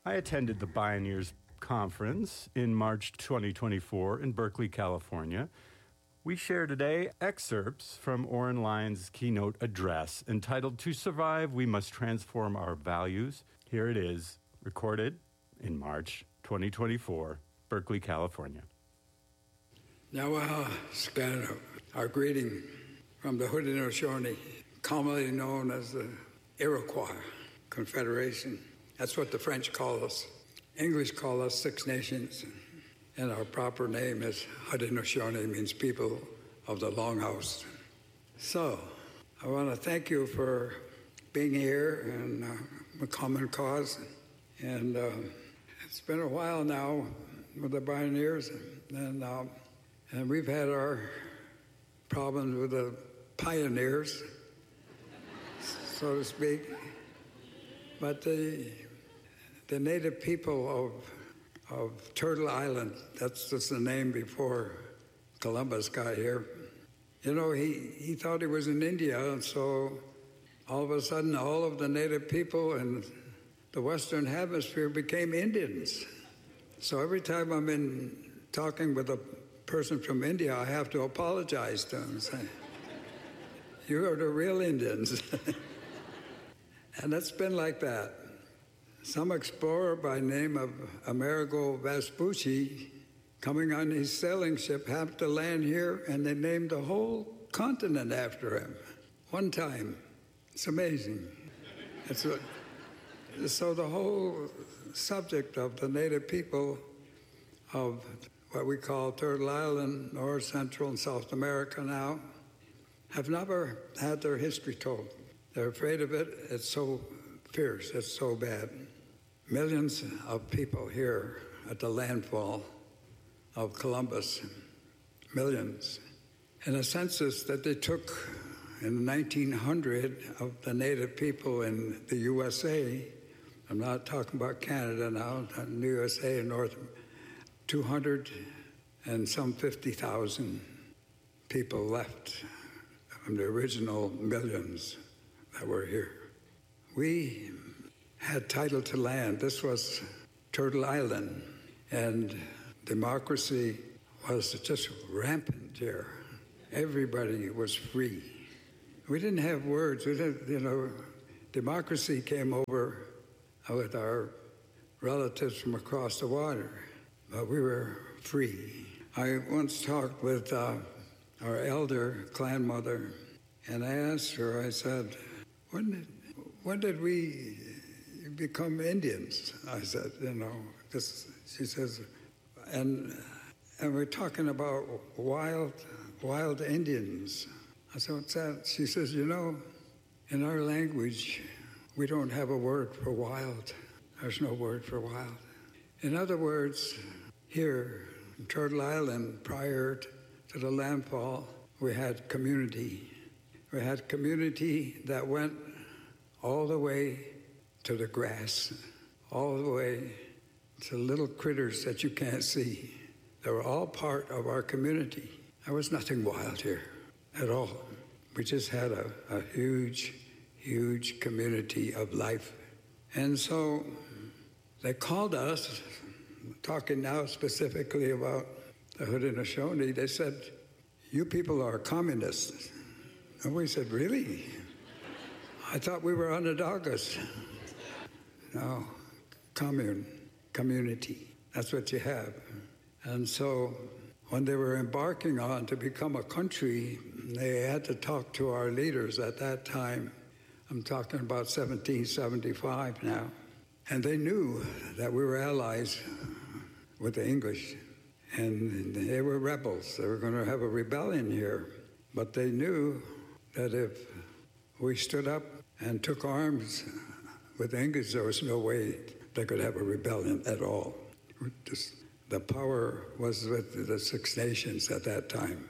I attended the Bioneers Conference in March 2024 in Berkeley, California. We share today excerpts from Oren Lyon's keynote address entitled "To Survive, We Must Transform Our Values." Here it is, recorded in March 2024, Berkeley, California. Nawah Skano, our greeting from the Haudenosaunee, commonly known as the Iroquois Confederation. That's what the French call us. English call us Six Nations, and our proper name is Haudenosaunee, means people of the Longhouse. So, I want to thank you for being here and a common cause. And it's been a while now with the Bioneers, and we've had our problems with the pioneers, so to speak. But the native people of Turtle Island, that's just the name before Columbus got here. You know, he thought he was in India, and so all of a sudden all of the native people in the Western Hemisphere became Indians. So every time I'm talking with a person from India, I have to apologize to him and say, "You are the real Indians." And it's been like that. Some explorer by name of Amerigo Vespucci, coming on his sailing ship, happened to land here, and they named the whole continent after him. One time. It's amazing. So the whole subject of the native people of what we call Turtle Island, North, Central, and South America now, have never had their history told. They're afraid of it. It's so fierce. It's so bad. Millions of people here at the landfall of Columbus, millions. In a census that they took in 1900 of the native people in the USA, I'm not talking about Canada now, in the USA and North, 200 and some 50,000 people left from the original millions that were here. We had title to land. This was Turtle Island, and democracy was just rampant here. Everybody was free. We didn't have words. We didn't, democracy came over with our relatives from across the water, but we were free. I once talked with our elder clan mother, and I asked her, I said, when did we become Indians? I said, she says, and we're talking about wild Indians. I said, what's that? She says, in our language, we don't have a word for wild. There's no word for wild. In other words, here in Turtle Island, prior to the landfall, we had community. We had community that went all the way to the grass, all the way to little critters that you can't see. They were all part of our community. There was nothing wild here at all. We just had a huge, huge community of life. And so they called us, talking now specifically about the Haudenosaunee, they said, "You people are communists." And we said, "Really? I thought we were Onondagas." No, community. That's what you have. And so when they were embarking on to become a country, they had to talk to our leaders at that time. I'm talking about 1775 now. And they knew that we were allies with the English. And they were rebels. They were going to have a rebellion here. But they knew that if we stood up and took arms with the English, there was no way they could have a rebellion at all. The power was with the Six Nations at that time,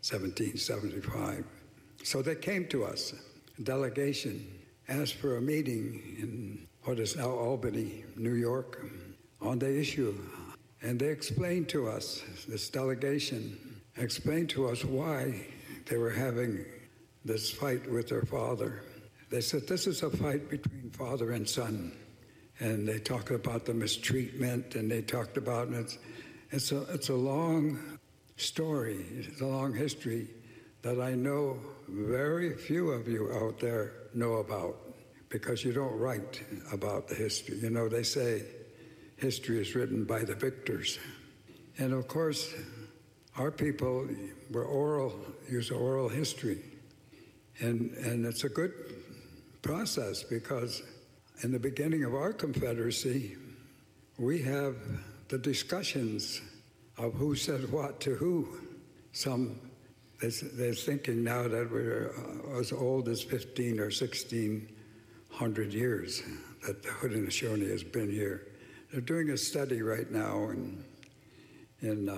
1775. So they came to us, a delegation, asked for a meeting in what is now Albany, New York, on the issue. And they explained to us, this delegation explained to us why they were having this fight with their father. They said, this is a fight between father and son. and they talked about the mistreatment, and they talked about it's a long story, it's a long history that I know very few of you out there know about, because you don't write about the history. You know, they say history is written by the victors. And of course, our people use oral history. And it's a good process, because in the beginning of our Confederacy, we have the discussions of who said what to who. They're thinking now that we're as old as 15 or 1600 years that the Haudenosaunee has been here. They're doing a study right now in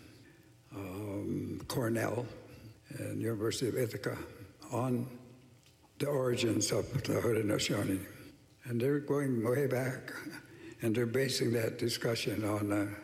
Cornell and University of Ithaca on the origins of the Haudenosaunee. And they're going way back, and they're basing that discussion on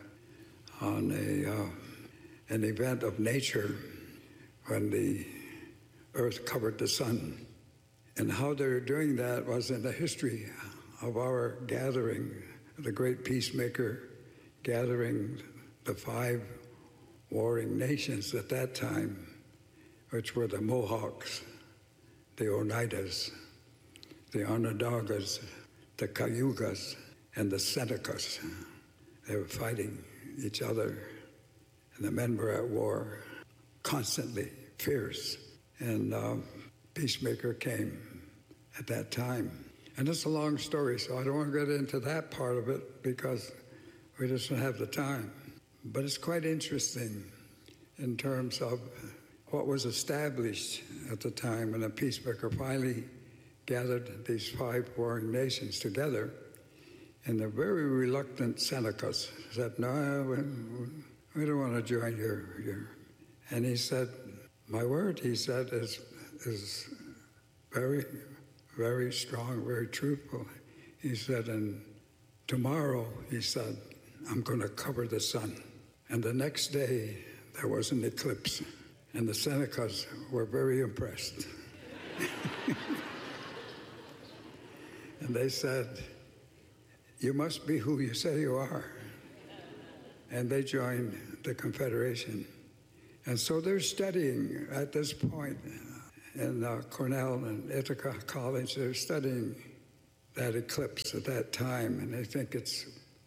an event of nature when the earth covered the sun. And how they're doing that was in the history of our gathering, the great peacemaker gathering the 5 warring nations at that time, which were the Mohawks, the Oneidas, the Onondagas, the Cayugas, and the Senecas. They were fighting each other, and the men were at war, constantly fierce. And Peacemaker came at that time. And it's a long story, so I don't want to get into that part of it because we just don't have the time. But it's quite interesting in terms of what was established at the time when the Peacemaker finally gathered these 5 warring nations together. And the very reluctant Senecas said, no, we don't want to join your. And he said, my word, he said, is very, very strong, very truthful. He said, and tomorrow, he said, I'm going to cover the sun. And the next day, there was an eclipse. And the Senecas were very impressed. And they said, you must be who you say you are. And they joined the Confederation. And so they're studying at this point in Cornell and Ithaca College, they're studying that eclipse at that time, and they think it's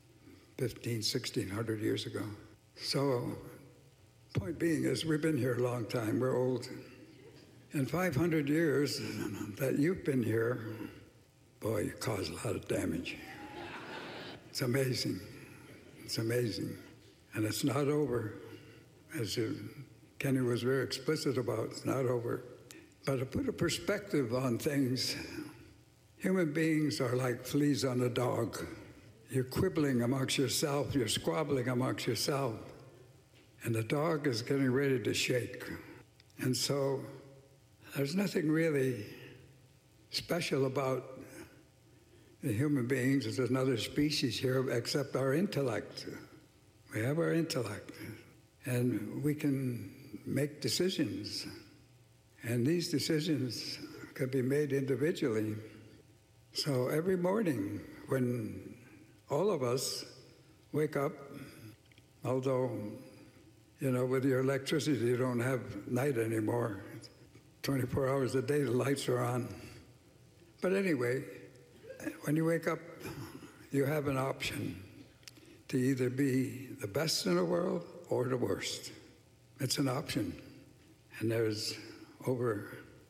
1600 years ago. So point being is we've been here a long time, we're old. In 500 years that you've been here, boy, you caused a lot of damage. It's amazing. It's amazing. And it's not over. As Kenny was very explicit about, it's not over. But to put a perspective on things, human beings are like fleas on a dog. You're quibbling amongst yourself, you're squabbling amongst yourself, and the dog is getting ready to shake. And so there's nothing really special about the human beings as another species here except our intellect. We have our intellect, and we can make decisions. And these decisions can be made individually. So every morning when all of us wake up, although, with your electricity, you don't have night anymore. 24 hours a day, the lights are on. But anyway, when you wake up, you have an option to either be the best in the world or the worst. It's an option. And there's over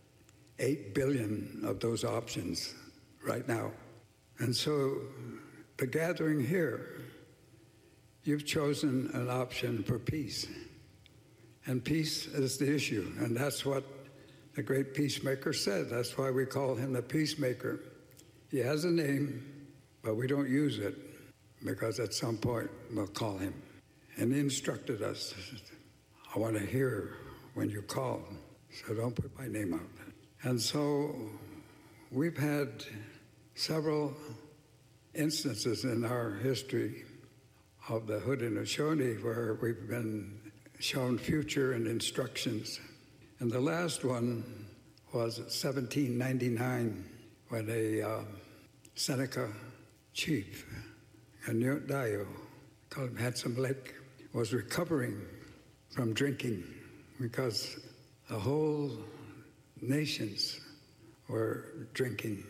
8 billion of those options right now. And so the gathering here, you've chosen an option for peace. And peace is the issue. And that's what the great peacemaker said. That's why we call him the peacemaker. He has a name, but we don't use it because at some point we'll call him. And he instructed us, I want to hear when you call, so don't put my name out. And so we've had several instances in our history of the Haudenosaunee where we've been shown future and instructions. And the last one was 1799 when a Seneca chief, Anyut Dayo, called him Handsome Lake, was recovering from drinking because the whole nations were drinking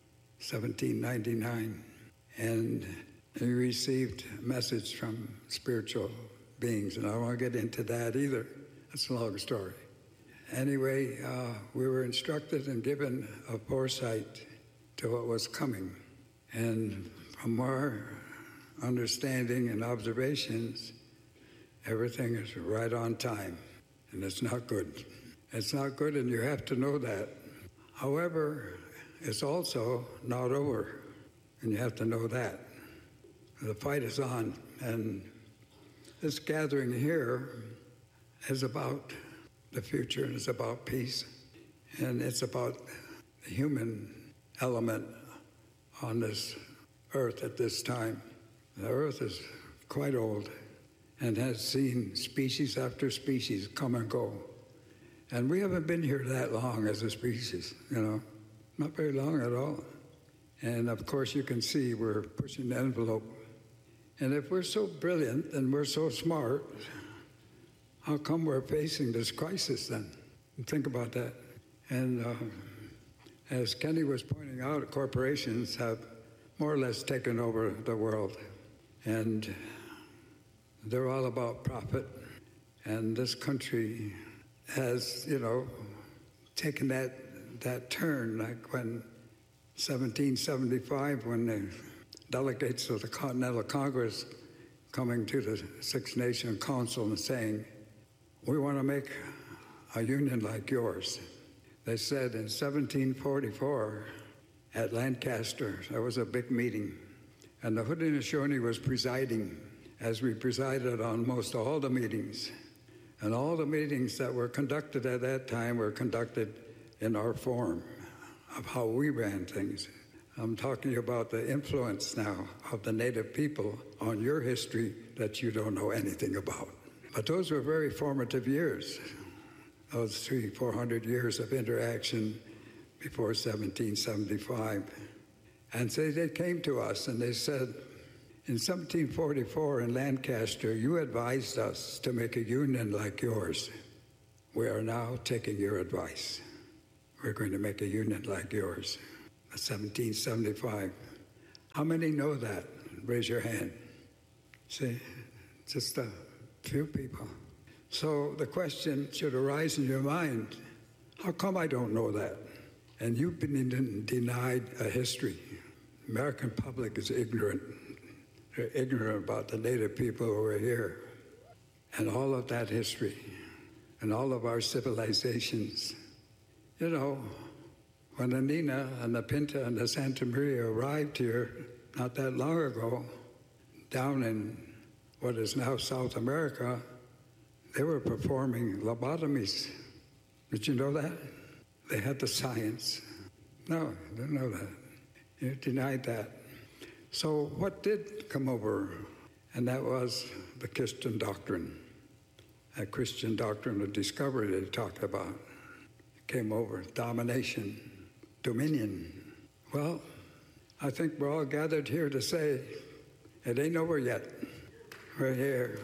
1799. And he received a message from spiritual beings, and I don't want to get into that either. That's a long story. Anyway, we were instructed and given a foresight to what was coming. And from our understanding and observations, everything is right on time, and it's not good. It's not good, and you have to know that. However, it's also not over, and you have to know that. The fight is on, and this gathering here is about the future, and it's about peace, and it's about the human element on this earth at this time. The earth is quite old and has seen species after species come and go. And we haven't been here that long as a species, not very long at all. And of course you can see we're pushing the envelope. And if we're so brilliant and we're so smart, how come we're facing this crisis then? Think about that. And as Kenny was pointing out, corporations have more or less taken over the world. And they're all about profit. And this country has, taken that turn, like when 1775, when the delegates of the Continental Congress coming to the Six Nation Council and saying, we want to make a union like yours. They said in 1744 at Lancaster, there was a big meeting, and the Haudenosaunee was presiding, as we presided on most all the meetings. And all the meetings that were conducted at that time were conducted in our form of how we ran things. I'm talking about the influence now of the Native people on your history that you don't know anything about. But those were very formative years, those 300-400 years of interaction before 1775. And so they came to us and they said, in 1744 in Lancaster, you advised us to make a union like yours. We are now taking your advice. We're going to make a union like yours. 1775. How many know that? Raise your hand. See, just a few people. So the question should arise in your mind, how come I don't know that? And you've been denied a history. The American public is ignorant. They're ignorant about the Native people who are here and all of that history and all of our civilizations. When the Nina and the Pinta and the Santa Maria arrived here not that long ago, down in what is now South America, they were performing lobotomies. Did you know that? They had the science. No, didn't know that. You denied that. So what did come over? And that was the Christian doctrine. That Christian doctrine of discovery they talked about. It came over, domination, dominion. Well, I think we're all gathered here to say, it ain't over yet. We're here.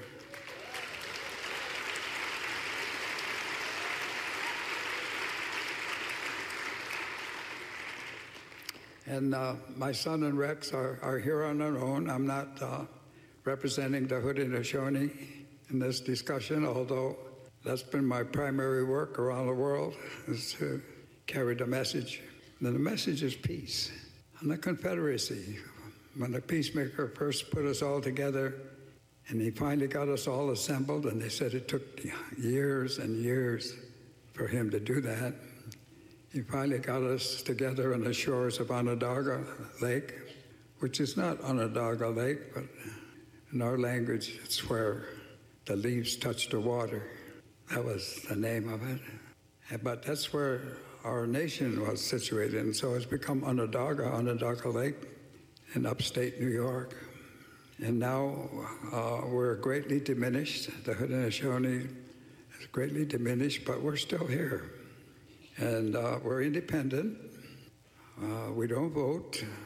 And my son and Rex are here on their own. I'm not representing the Haudenosaunee in this discussion, although that's been my primary work around the world, is to carry the message. And the message is peace. And the Confederacy, when the peacemaker first put us all together, and he finally got us all assembled, and they said it took years and years for him to do that. He finally got us together on the shores of Onondaga Lake, which is not Onondaga Lake, but in our language, it's where the leaves touch the water. That was the name of it. But that's where our nation was situated, and so it's become Onondaga Lake in upstate New York. And now we're greatly diminished. The Haudenosaunee is greatly diminished, but we're still here. And we're independent. We don't vote.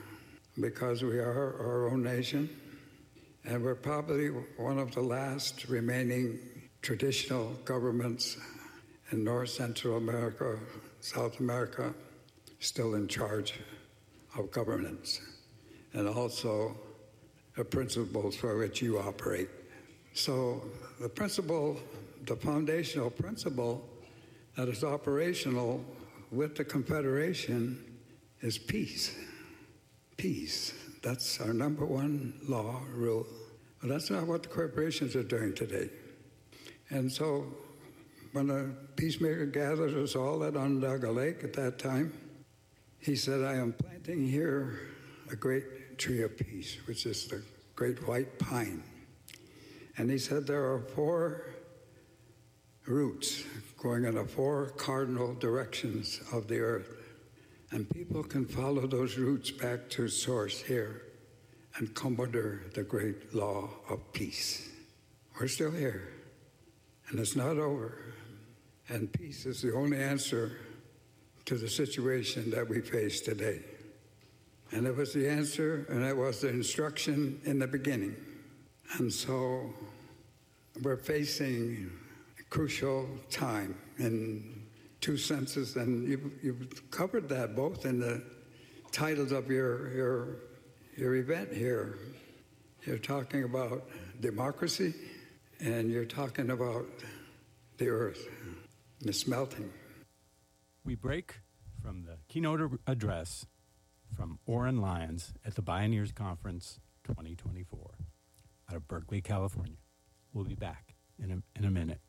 because we are our own nation, and we're probably one of the last remaining traditional governments in North Central America, South America, still in charge of governance, and also the principles for which you operate. So the foundational principle that is operational with the Confederation is peace. Peace. That's our number one law, rule. But that's not what the corporations are doing today. And so when the peacemaker gathered us all at Onondaga Lake at that time, he said, I am planting here a great tree of peace, which is the great white pine. And he said there are 4 roots going in the 4 cardinal directions of the earth. And people can follow those roots back to source here and come under the great law of peace. We're still here, and it's not over. And peace is the only answer to the situation that we face today. And it was the answer, and it was the instruction in the beginning. And so we're facing a crucial time in 2 senses, and you've covered that both in the titles of your event here. You're talking about democracy, and you're talking about the earth, the smelting. We break from the keynote address from Oren Lyons at the Bioneers Conference 2024 out of Berkeley, California. We'll be back in a minute.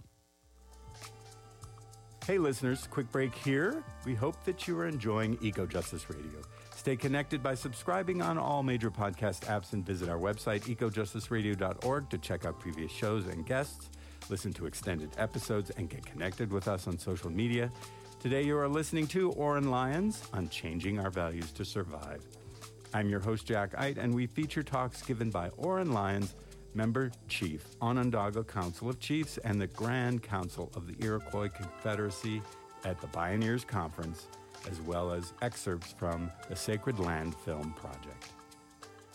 Hey listeners, quick break here. We hope that you are enjoying Eco-Justice Radio. Stay connected by subscribing on all major podcast apps and visit our website, ecojusticeradio.org, to check out previous shows and guests, listen to extended episodes, and get connected with us on social media. Today you are listening to Oren Lyons on Changing Our Values to Survive. I'm your host, Jack Eit, and we feature talks given by Oren Lyons, Member Chief, Onondaga Council of Chiefs, and the Grand Council of the Iroquois Confederacy at the Bioneers Conference, as well as excerpts from the Sacred Land Film Project.